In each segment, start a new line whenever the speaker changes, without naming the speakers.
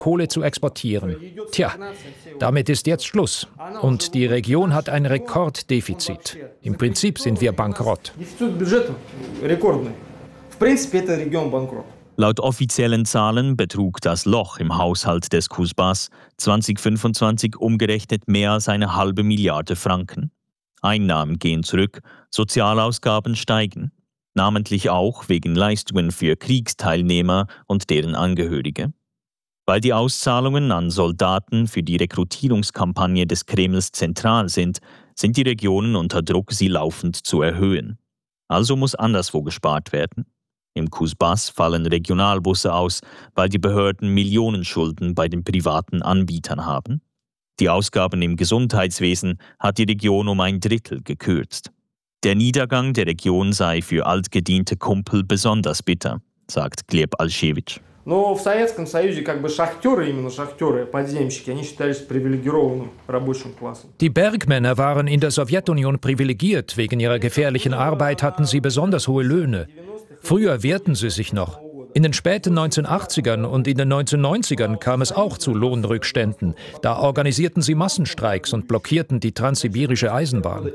Kohle zu exportieren. Tja, damit ist jetzt Schluss. Und die Region hat ein Rekorddefizit. Im Prinzip sind wir bankrott.
Laut offiziellen Zahlen betrug das Loch im Haushalt des Kusbas 2025 umgerechnet mehr als 1,5 Milliarde Franken. Einnahmen gehen zurück, Sozialausgaben steigen. Namentlich auch wegen Leistungen für Kriegsteilnehmer und deren Angehörige. Weil die Auszahlungen an Soldaten für die Rekrutierungskampagne des Kremls zentral sind die Regionen unter Druck, sie laufend zu erhöhen. Also muss anderswo gespart werden. Im Kusbas fallen Regionalbusse aus, weil die Behörden Millionenschulden bei den privaten Anbietern haben. Die Ausgaben im Gesundheitswesen hat die Region um 1/3 gekürzt. Der Niedergang der Region sei für altgediente Kumpel besonders bitter, sagt Gleb Alschewitsch.
Но в Советском Союзе шахтеры, именно шахтеры, подземщики, они считались привилегированным рабочим классом.
Die Bergmänner waren in der Sowjetunion privilegiert. Wegen ihrer gefährlichen Arbeit hatten sie besonders hohe Löhne. Früher wehrten sie sich noch. In den späten 1980ern und in den 1990ern kam es auch zu Lohnrückständen. Da organisierten sie Massenstreiks und blockierten die transsibirische Eisenbahn.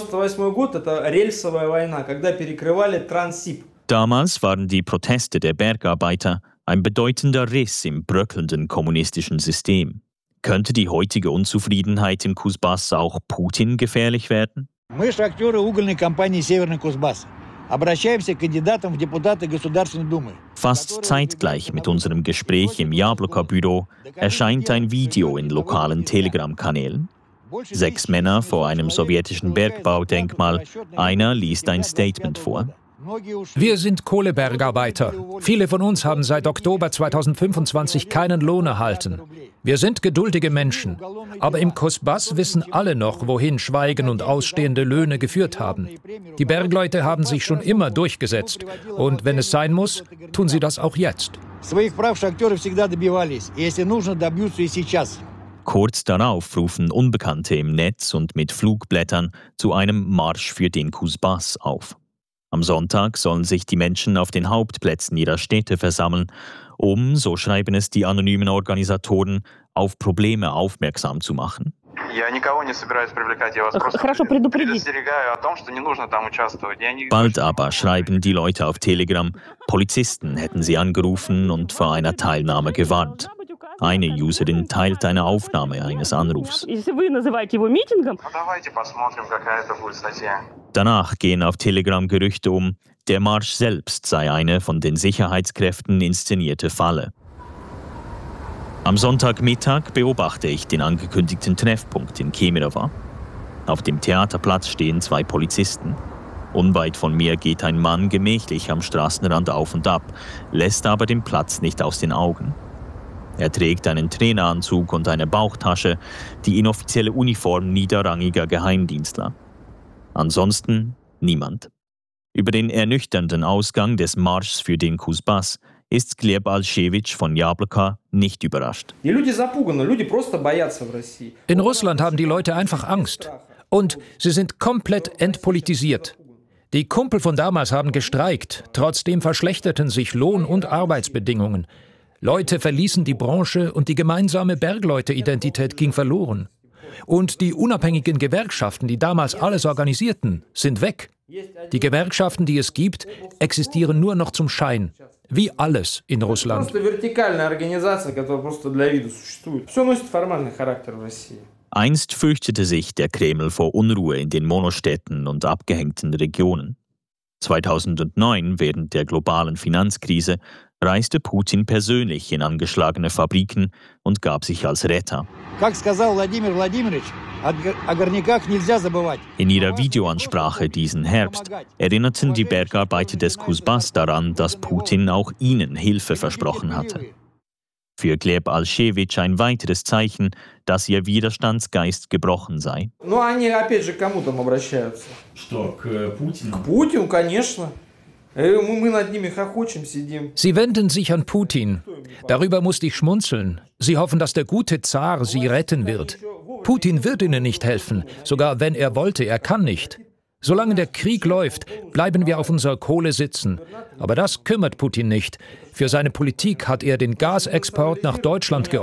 Damals waren die Proteste der Bergarbeiter ein bedeutender Riss im bröckelnden kommunistischen System. Könnte die heutige Unzufriedenheit im Kusbas auch Putin gefährlich werden?
Мы шахтеры угольной компании Северный Кузбасс. Обращаемся к кандидатам в депутаты Государственной Думы.
Fast zeitgleich mit unserem Gespräch im Jabloko-Büro erscheint ein Video in lokalen Telegram-Kanälen. 6 Männer vor einem sowjetischen Bergbaudenkmal. Einer liest ein Statement vor.
Wir sind Kohlebergarbeiter. Viele von uns haben seit Oktober 2025 keinen Lohn erhalten. Wir sind geduldige Menschen. Aber im Kusbas wissen alle noch, wohin Schweigen und ausstehende Löhne geführt haben. Die Bergleute haben sich schon immer durchgesetzt. Und wenn es sein muss, tun sie das auch jetzt.
Kurz darauf rufen Unbekannte im Netz und mit Flugblättern zu einem Marsch für den Kusbas auf. Am Sonntag sollen sich die Menschen auf den Hauptplätzen ihrer Städte versammeln, um, so schreiben es die anonymen Organisatoren, auf Probleme aufmerksam zu machen. Bald aber schreiben die Leute auf Telegram, Polizisten hätten sie angerufen und vor einer Teilnahme gewarnt. Eine Userin teilt eine Aufnahme eines Anrufs. Danach gehen auf Telegram Gerüchte um, der Marsch selbst sei eine von den Sicherheitskräften inszenierte Falle. Am Sonntagmittag beobachte ich den angekündigten Treffpunkt in Kemerovo. Auf dem Theaterplatz stehen 2 Polizisten. Unweit von mir geht ein Mann gemächlich am Straßenrand auf und ab, lässt aber den Platz nicht aus den Augen. Er trägt einen Traineranzug und eine Bauchtasche, die inoffizielle Uniform niederrangiger Geheimdienstler. Ansonsten niemand. Über den ernüchternden Ausgang des Marschs für den Kusbas ist Gleb Alschewitsch von Jabloko nicht überrascht.
In Russland haben die Leute einfach Angst. Und sie sind komplett entpolitisiert. Die Kumpel von damals haben gestreikt. Trotzdem verschlechterten sich Lohn- und Arbeitsbedingungen. Leute verließen die Branche und die gemeinsame Bergleute-Identität ging verloren. Und die unabhängigen Gewerkschaften, die damals alles organisierten, sind weg. Die Gewerkschaften, die es gibt, existieren nur noch zum Schein. Wie alles in Russland.
Einst fürchtete sich der Kreml vor Unruhe in den Monostädten und abgehängten Regionen. 2009, während der globalen Finanzkrise, reiste Putin persönlich in angeschlagene Fabriken und gab sich als Retter. In ihrer Videoansprache diesen Herbst erinnerten die Bergarbeiter des Kusbas daran, dass Putin auch ihnen Hilfe versprochen hatte. Für Gleb Alschewitsch ein weiteres Zeichen, dass ihr Widerstandsgeist gebrochen sei.
Sie wenden sich an Putin. Darüber musste ich schmunzeln. Sie hoffen, dass der gute Zar sie retten wird. Putin wird ihnen nicht helfen. Sogar wenn er wollte, er kann nicht. Solange der Krieg läuft, bleiben wir auf unserer Kohle sitzen. Aber das kümmert Putin nicht. Für seine Politik hat er den Gasexport nach Deutschland geopfert.